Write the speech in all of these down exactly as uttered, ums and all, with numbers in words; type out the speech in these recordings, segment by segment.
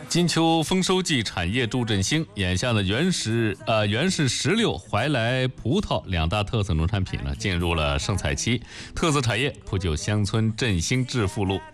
金秋丰收季，产业助振兴。眼下的原石呃原是石榴、怀来葡萄两大特色农产品呢，进入了盛采期，特色产业铺就乡村振兴致富路。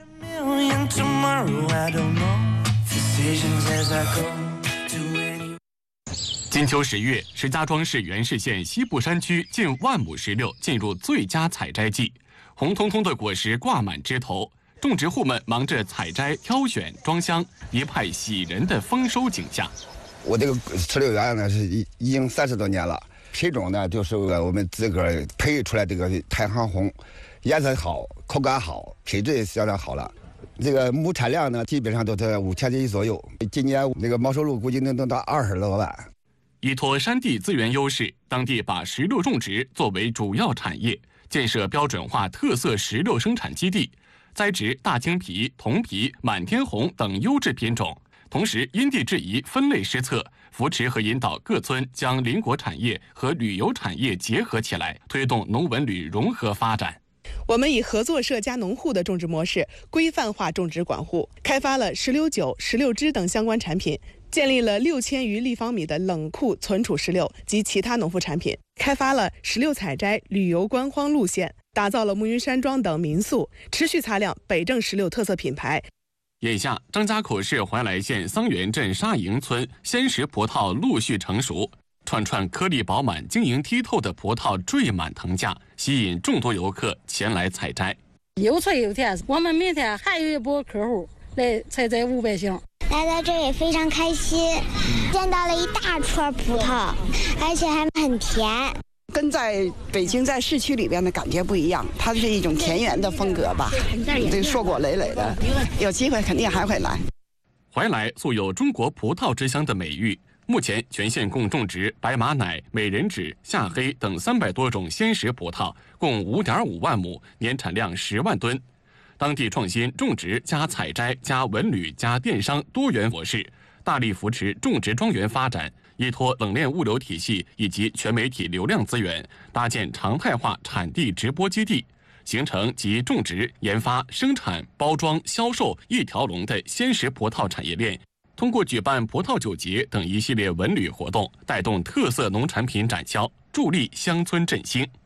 金秋十月，石家庄市元氏县西部山区近万亩石榴进入最佳采摘季，红彤彤的果实挂满枝头。种植户们忙着采摘、挑选、装箱，一派喜人的丰收景象。 我这个石榴园呢是已已经三十多年了，品种呢就是我们自个儿培育出来这个太行红，颜色好，口感好，品质也相当好了。这个亩产量呢基本上都在五千斤左右，今年那个毛收入估计能能到二十多万。 依托山地资源优势，当地把石榴种植作为主要产业，建设标准化特色石榴生产基地。栽植大青皮、铜皮、满天红等优质品种，同时因地制宜分类施策，扶持和引导各村将邻国产业和旅游产业结合起来，推动农文旅融合发展。 我们以合作社加农户的种植模式，规范化种植管护，开发了石榴酒、石榴汁等相关产品，建立了六千余立方米的冷库存储石榴及其他农副产品，开发了石榴采摘旅游观光路线，打造了暮云山庄等民宿，持续擦亮北正石榴特色品牌。 眼下，张家口市怀来县桑园镇沙营村鲜食葡萄陆续成熟，串串颗粒饱满、晶莹剔透的葡萄缀满藤架，吸引众多游客前来采摘。 又脆又甜，我们明天还有一波客户来采摘五百箱。 来到这里非常开心，见到了一大串葡萄，而且还很甜。 跟在北京在市区里边的感觉不一样，它是一种田园的风格吧，这硕果累累的，有机会肯定还会来。 怀来素有中国葡萄之乡的美誉，目前全县共种植白马奶、美人指、夏黑等三百多种鲜食葡萄，共五点五万亩，年产量十万吨。当地创新种植加采摘加文旅加电商多元模式，大力扶持种植庄园发展，依托冷链物流体系以及全媒体流量资源，搭建常态化产地直播基地，形成集种植、研发、生产、包装、销售一条龙的鲜食葡萄产业链。通过举办葡萄酒节等一系列文旅活动，带动特色农产品展销，助力乡村振兴。